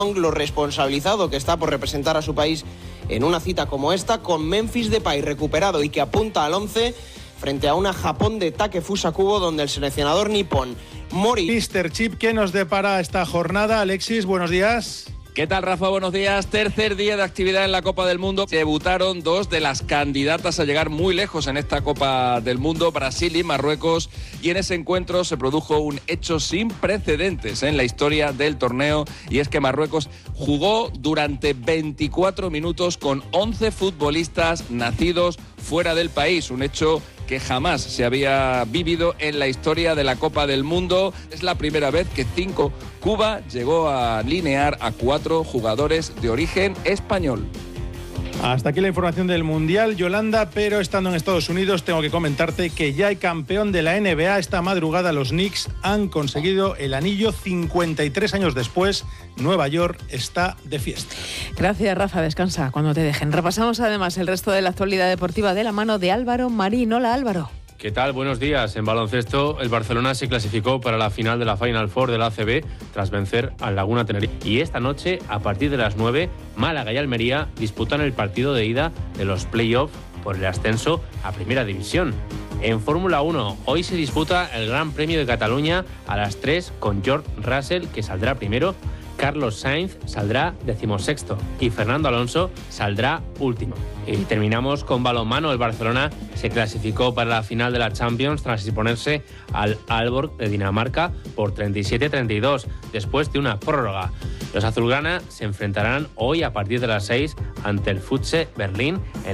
lo responsabilizado que está por representar a su país en una cita como esta, con Memphis Depay recuperado y que apunta al 11 frente a una Japón de Takefusa Kubo, donde el seleccionador nipón Mori... Mr. Chip, ¿qué nos depara esta jornada? Alexis, buenos días. ¿Qué tal, Rafa? Buenos días. Tercer día de actividad en la Copa del Mundo. Debutaron dos de las candidatas a llegar muy lejos en esta Copa del Mundo, Brasil y Marruecos, y en ese encuentro se produjo un hecho sin precedentes en la historia del torneo, y es que Marruecos jugó durante 24 minutos con 11 futbolistas nacidos fuera del país, un hecho que jamás se había vivido en la historia de la Copa del Mundo. Es la primera vez que Cuba llegó a alinear a 4 jugadores de origen español. Hasta aquí la información del Mundial, Yolanda, pero estando en Estados Unidos tengo que comentarte que ya hay campeón de la NBA. Esta madrugada los Knicks han conseguido el anillo 53 años después. Nueva York está de fiesta. Gracias, Rafa. Descansa cuando te dejen. Repasamos además el resto de la actualidad deportiva de la mano de Álvaro Marín. Hola, Álvaro. ¿Qué tal? Buenos días. En baloncesto, el Barcelona se clasificó para la final de la Final Four del ACB tras vencer al Laguna Tenerife. Y esta noche, a partir de las 9, Málaga y Almería disputan el partido de ida de los play-offs por el ascenso a Primera División. En Fórmula 1, hoy se disputa el Gran Premio de Cataluña a las 3 con George Russell, que saldrá primero, Carlos Sainz saldrá 16º y Fernando Alonso saldrá último. Y terminamos con balonmano. El Barcelona se clasificó para la final de la Champions tras imponerse al Aalborg de Dinamarca por 37-32 después de una prórroga. Los azulgrana se enfrentarán hoy a partir de las 6 ante el Futse Berlín